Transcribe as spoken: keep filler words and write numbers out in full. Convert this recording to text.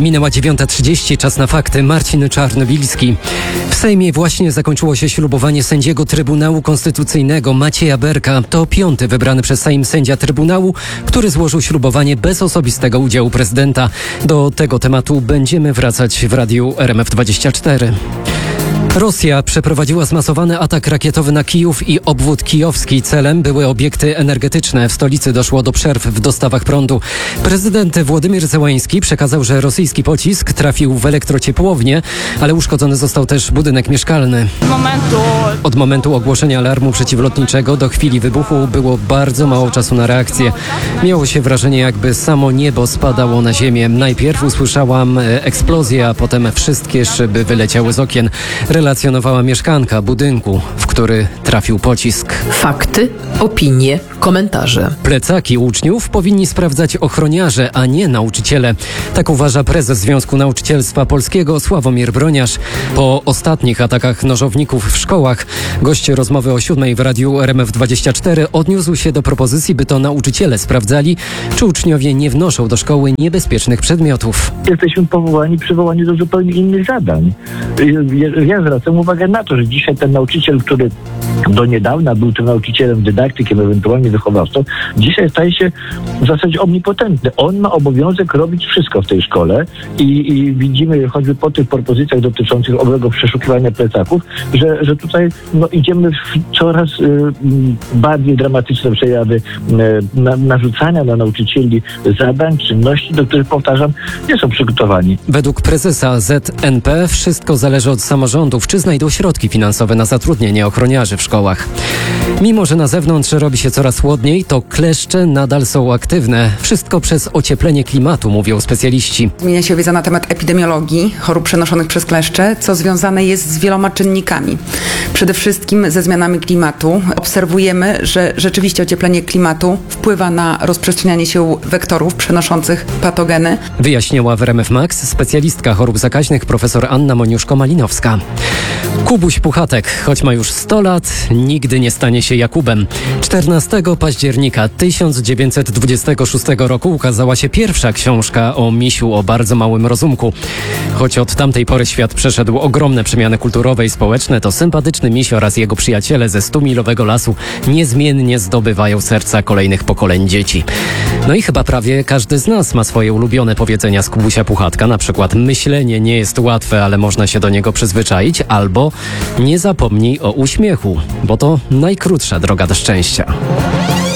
Minęła dziewiąta trzydzieści, czas na fakty. Marcin Czarnobilski. W Sejmie właśnie zakończyło się ślubowanie sędziego Trybunału Konstytucyjnego Macieja Berka. To piąty wybrany przez Sejm sędzia Trybunału, który złożył ślubowanie bez osobistego udziału prezydenta. Do tego tematu będziemy wracać w radiu R M F dwadzieścia cztery. Rosja przeprowadziła zmasowany atak rakietowy na Kijów i obwód kijowski. Celem były obiekty energetyczne. W stolicy doszło do przerw w dostawach prądu. Prezydent Władimir Zełański przekazał, że rosyjski pocisk trafił w elektrociepłownię, ale uszkodzony został też budynek mieszkalny. Od momentu ogłoszenia alarmu przeciwlotniczego do chwili wybuchu było bardzo mało czasu na reakcję. Miało się wrażenie, jakby samo niebo spadało na ziemię. Najpierw usłyszałam eksplozję, a potem wszystkie szyby wyleciały z okien. Relacjonowała mieszkanka budynku, w który trafił pocisk. Fakty, opinie, komentarze. Plecaki uczniów powinni sprawdzać ochroniarze, a nie nauczyciele. Tak uważa prezes Związku Nauczycielstwa Polskiego Sławomir Broniarz. Po ostatnich atakach nożowników w szkołach gość rozmowy o siódmej w radiu R M F dwadzieścia cztery odniósł się do propozycji, by to nauczyciele sprawdzali, czy uczniowie nie wnoszą do szkoły niebezpiecznych przedmiotów. Jesteśmy powołani, przywołani do zupełnie innych zadań. Ja zwracam uwagę na to, że dzisiaj ten nauczyciel, który do niedawna był tym nauczycielem, dydaktykiem, ewentualnie wychowawcą, dzisiaj staje się w zasadzie omnipotentny. On ma obowiązek robić wszystko w tej szkole i, i widzimy choćby po tych propozycjach dotyczących owego przeszukiwania plecaków, że, że tutaj no, idziemy w coraz y, bardziej dramatyczne przejawy y, na, narzucania na nauczycieli zadań, czynności, do których, powtarzam, nie są przygotowani. Według prezesa Z N P wszystko zależy od samorządów, czy znajdą środki finansowe na zatrudnienie ochroniarzy w szkołach. Mimo że na zewnątrz robi się coraz chłodniej, to kleszcze nadal są aktywne. Wszystko przez ocieplenie klimatu, mówią specjaliści. Zmienia się wiedza na temat epidemiologii chorób przenoszonych przez kleszcze, co związane jest z wieloma czynnikami. Przede wszystkim ze zmianami klimatu. Obserwujemy, że rzeczywiście ocieplenie klimatu wpływa na rozprzestrzenianie się wektorów przenoszących patogeny. Wyjaśniła w R M F Max specjalistka chorób zakaźnych profesor Anna Moniuszko-Malinowska. Kubuś Puchatek, choć ma już sto lat, nigdy nie stanie się Jakubem. czternastego października tysiąc dziewięćset dwudziestego szóstego roku ukazała się pierwsza książka o misiu o bardzo małym rozumku. Choć od tamtej pory świat przeszedł ogromne przemiany kulturowe i społeczne, to sympatyczny miś oraz jego przyjaciele ze stumilowego lasu niezmiennie zdobywają serca kolejnych pokoleń dzieci. No i chyba prawie każdy z nas ma swoje ulubione powiedzenia z Kubusia Puchatka, na przykład myślenie nie jest łatwe, ale można się do niego przyzwyczaić, albo nie zapomnij o uśmiechu, bo to najkrótsza droga do szczęścia.